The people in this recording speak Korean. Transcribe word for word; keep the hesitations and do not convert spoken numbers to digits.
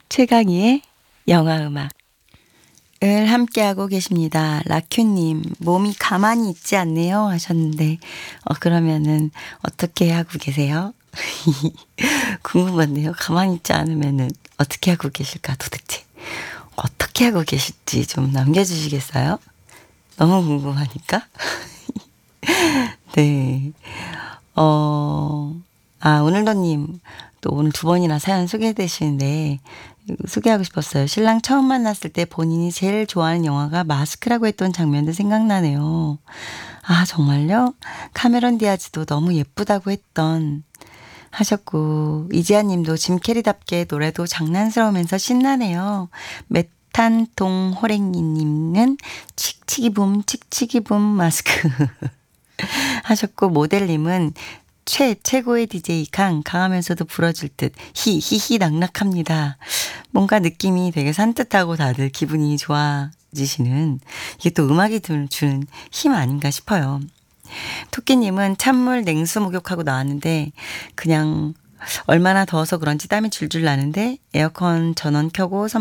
최강희의 영화음악 을 함께하고 계십니다. 라큐님, 몸이 가만히 있지 않네요 하셨는데 어, 그러면은 어떻게 하고 계세요? 궁금한데요. 가만히 있지 않으면은 어떻게 하고 계실까 도대체? 어떻게 하고 계실지 좀 남겨주시겠어요? 너무 궁금하니까. 네. 어, 아, 오늘도님, 또 오늘 두 번이나 사연 소개되시는데, 소개하고 싶었어요. 신랑 처음 만났을 때 본인이 제일 좋아하는 영화가 마스크라고 했던 장면도 생각나네요. 아, 정말요? 카메론 디아즈도 너무 예쁘다고 했던, 하셨고, 이지아 님도 짐 캐리답게 노래도 장난스러우면서 신나네요. 메탄동 호랭이 님은 칙칙이붐, 칙칙이붐 마스크. 하셨고, 모델님은 최, 최고의 디제이 강, 강하면서도 부러질 듯, 히, 히히 낙낙합니다. 뭔가 느낌이 되게 산뜻하고 다들 기분이 좋아지시는, 이게 또 음악이 주는 힘 아닌가 싶어요. 토끼님은 찬물 냉수 목욕하고 나왔는데, 그냥 얼마나 더워서 그런지 땀이 줄줄 나는데, 에어컨 전원 켜고